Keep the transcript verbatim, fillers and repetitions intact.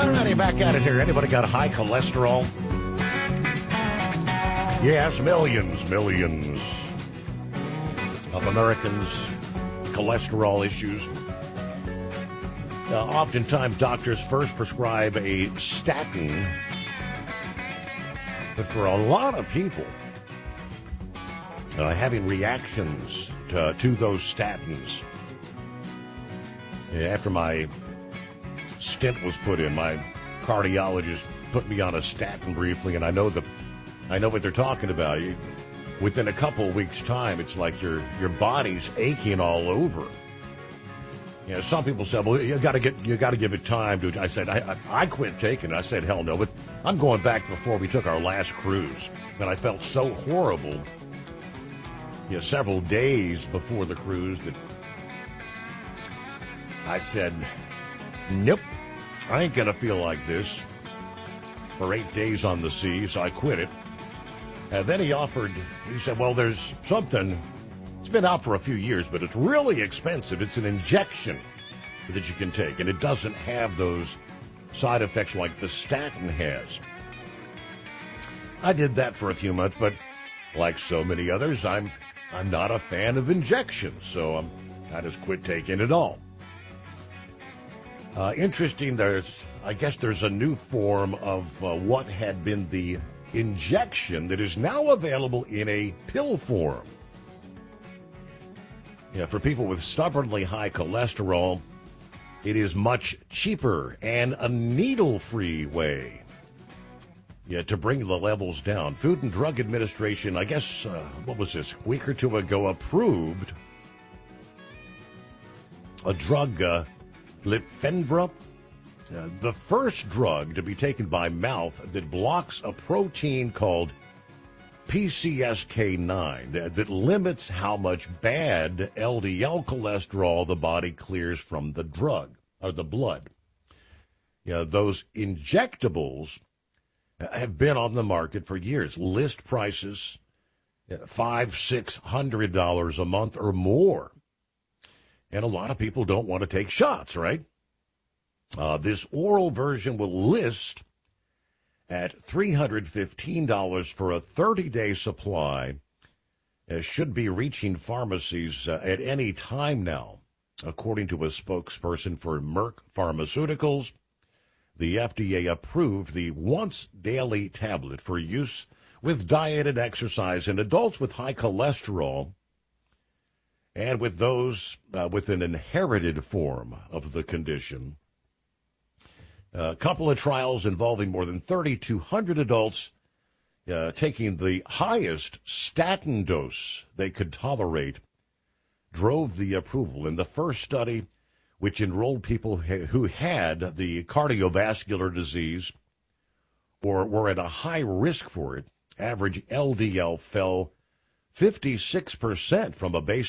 All righty, back at it here. Anybody got high cholesterol? Yes, millions, millions of Americans, cholesterol issues. Uh, oftentimes, doctors first prescribe a statin, but for a lot of people, uh, having reactions to, to those statins. After my stent was put in, my cardiologist put me on a statin briefly, and I know the, I know what they're talking about. You, within a couple of weeks' time, it's like your your body's aching all over. You know, some people said, "Well, you got to get, you got to give it time." To I said, I, I I quit taking it. I said, "Hell no!" But I'm going back before we took our last cruise, and I felt so horrible. You know, several days before the cruise, that I said, "Nope, I ain't gonna feel like this for eight days on the sea." So I quit it. And then he offered, he said, well, there's something, it's been out for a few years, but it's really expensive. It's an injection that you can take, and it doesn't have those side effects like the statin has. I did that for a few months, but like so many others, I'm I'm not a fan of injections, so I'm, I just quit taking it all. Uh, interesting, there's, I guess there's a new form of uh, what had been the injection that is now available in a pill form. Yeah, for people with stubbornly high cholesterol, it is much cheaper and a needle-free way, yeah, to bring the levels down. Food and Drug Administration, I guess, uh, what was this, a week or two ago, approved a drug, uh, Lipfendra, Uh, the first drug to be taken by mouth that blocks a protein called P C S K nine that, that limits how much bad L D L cholesterol the body clears from the drug or the blood. You know, those injectables have been on the market for years. List prices five, six hundred dollars a month or more, and a lot of people don't want to take shots, right? Uh, this oral version will list at three hundred fifteen dollars for a thirty-day supply. It should be reaching pharmacies uh, at any time now, according to a spokesperson for Merck Pharmaceuticals. The F D A approved the once-daily tablet for use with diet and exercise in adults with high cholesterol and with those uh, with an inherited form of the condition. A couple of trials involving more than thirty-two hundred adults uh, taking the highest statin dose they could tolerate drove the approval. In the first study, which enrolled people who had the cardiovascular disease or were at a high risk for it, average L D L fell fifty-six percent from a baseline